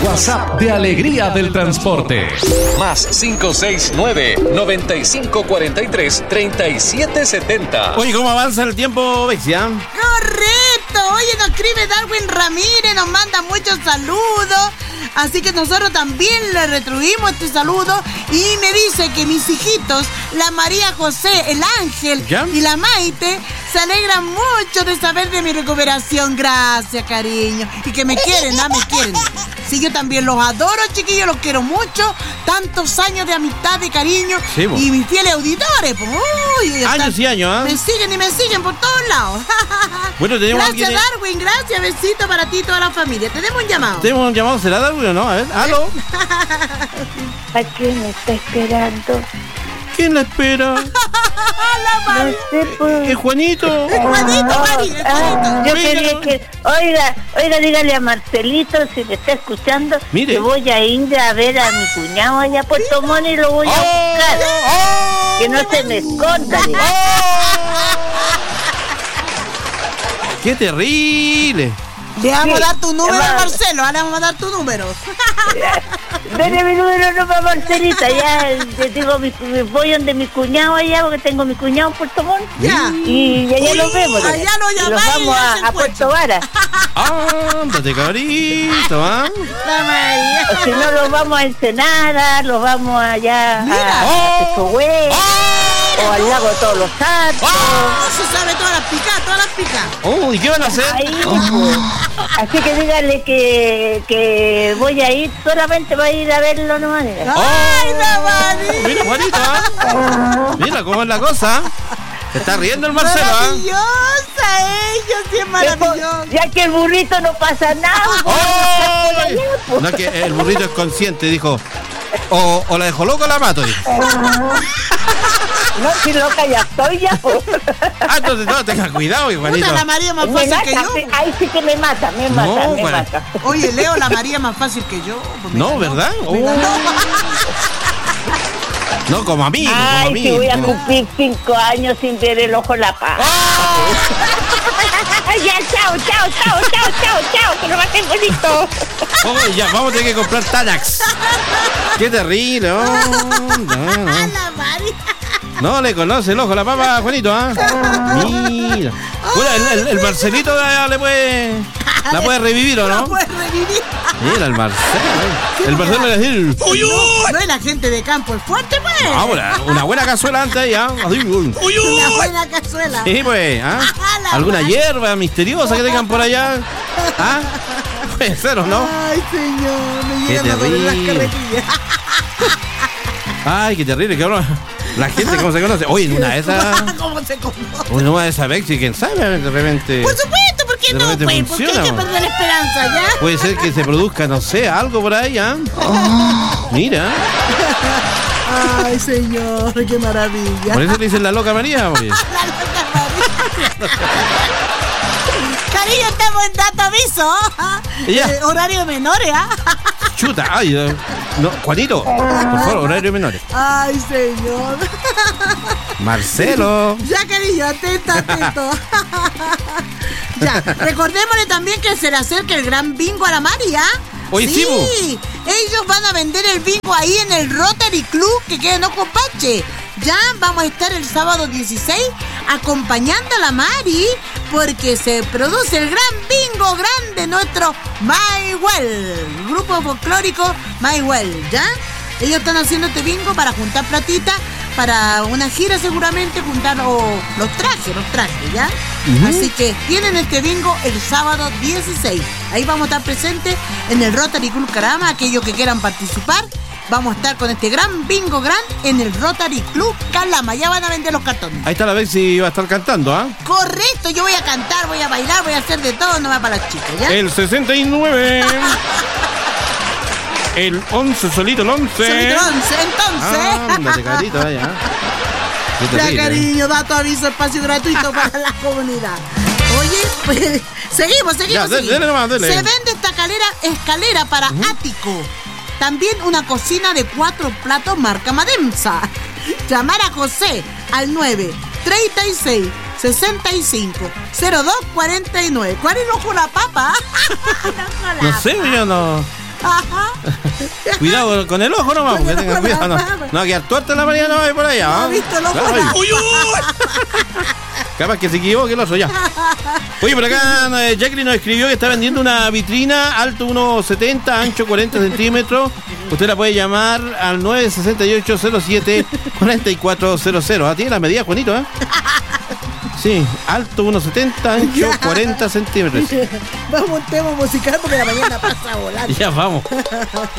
WhatsApp de Alegría del Transporte. Más 569-9543-3770. Oye, ¿cómo avanza el tiempo, Bexia? Correcto. Oye, nos escribe Darwin Ramírez, nos manda muchos saludos. Así que nosotros también le retribuimos este saludo. Y me dice que mis hijitos, la María José, el Ángel y la Maite, se alegran mucho de saber de mi recuperación. Gracias, cariño. Y que me quieren, ¿no? Me quieren. Sí, yo también los adoro, chiquillos, los quiero mucho. Tantos años de amistad, de cariño. Sí, y mis fieles auditores. Uy, años y años, ¿eh? Me siguen y me siguen por todos lados. Bueno, tenemos gracias, Darwin, gracias. Besito para ti y toda la familia. ¿Tenemos un llamado? ¿Tenemos un llamado? ¿Será Darwin o no? A ver, ¿aló? ¿A quién me está esperando? ¿Quién la espera? No sé, pues. ¿Es Juanito? Es Juanito, Juanito. Yo quería que... Oiga, dígale a Marcelito, si me está escuchando, mire, que voy a ir a ver a mi cuñado allá a Puerto Montt y lo voy a buscar. Que no se me esconda. ¡Qué terrible! Le vamos a dar tu número, Marcelo. Le vamos a dar tu número. Dale mi número no para Marcelita. Ya digo, voy donde mi cuñado allá, porque tengo mi cuñado en Puerto Montt. Ya. Y allá lo vemos. Allá lo llamáis. Nos vamos a Puerto Vara. Ándate, cabrito, ¿ah? O si no, los vamos a Ensenada, los vamos allá a Tecohue. O al lago de Todos los Santos. Se sabe todas las picas. ¿Y qué van a hacer? Así que dígale que voy a ir, solamente voy a ir a verlo nomás. ¡Ay, la Mari! Mira, Juanita. Mira cómo es la cosa. Se está riendo el Marcelo, ¿ah? Maravillosa, ella sí es maravillosa. Ya que el burrito no pasa nada. No, es que el burrito es consciente, dijo. O la dejó loca o la mato, dijo. No, si loca ya estoy ya. Entonces no, tenga cuidado, igualito. Puta, la María es más fácil que yo. Ahí sí que me mata. Oye, Leo, la María es más fácil que yo. No, ¿verdad? No, como amigo, Ay, si voy a cumplir 5 años sin ver el ojo la paz. Ya, chao, que lo maten bonito. Ya, vamos a tener que comprar Tanax. Qué terrible, La María. No le conoce el ojo a la papa, Juanito, ¿ah? Mira. Bueno, el Marcelito la puede revivir, ¿o no? La puede revivir. Mira, el Marcelo. El Marcelo le dice... No es la gente de campo, es fuerte, pues. Ahora, una buena cazuela antes, ¿ya? Una buena cazuela. Sí, pues, ¿ah? ¿Alguna hierba misteriosa que tengan por allá? ¿Ah? Puede ser, ¿o no? Ay, señor, me qué llegan las carretillas. Ay, qué terrible, que ahora la gente cómo se conoce. Oye, en una de esas... ¿Cómo se conoce? En una de esas Bexi, quién sabe, de repente... Por supuesto, ¿por qué no? Pues, ¿por qué hay que perder la esperanza, ya? Puede ser que se produzca, no sé, algo por ahí, ¿ah? Mira. Ay, señor, qué maravilla. Por eso le dicen la loca María, oye. La loca María. Cariño, estamos en dato aviso. Horario menores, ¿ah? Chuta, ay, no, Juanito, por favor, horario menores. Ay, señor. Marcelo. Ya, cariño, atento. Ya, recordémosle también que se le acerca el gran bingo a la María. Oye, sí, sí, ellos van a vender el bingo ahí en el Rotary Club que queda en Ojo Pache. Ya vamos a estar el sábado 16 acompañando a la Mari porque se produce el gran bingo grande nuestro Maywell, el grupo folclórico Maywell, ¿ya? Ellos están haciendo este bingo para juntar platita para una gira, seguramente juntar los trajes, ¿ya? Así que tienen este bingo el sábado 16. Ahí vamos a estar presentes en el Rotary Club Carama. Aquellos que quieran participar, vamos a estar con este gran bingo gran en el Rotary Club Calama. Ya van a vender los cartones. Ahí está la Bexi, va a estar cantando, ¿ah? Correcto, yo voy a cantar, voy a bailar, voy a hacer de todo, no va para las chicas, ¿ya? El 69. El 11, solito el 11. Solito el 11, entonces. Ándate, carito, vaya. Ya, cariño, dato, aviso, espacio gratuito para la comunidad. Oye, pues, seguimos. Ya, dele nomás, dele. Se vende esta escalera para ático. También una cocina de 4 platos marca Mademsa. Llamar a José al 936 65 02 49. ¿Cuál es el ojo la papa? No sé, yo no. Cuidado con el ojo nomás, porque tengan cuidado. No va a quedar tuerta la María, no va a ir por allá. ¿No has visto el ojo? ¡Uy! Capaz que se equivoque el oso ya. Oye, por acá Jacqueline nos escribió que está vendiendo una vitrina alto 1,70, ancho 40 centímetros. Usted la puede llamar al 968-07-4400. Tiene la medida, Juanito, ¿eh? Sí, alto 1,70, ancho 40 centímetros. Vamos a un tema musical porque la mañana pasa volando. Ya vamos.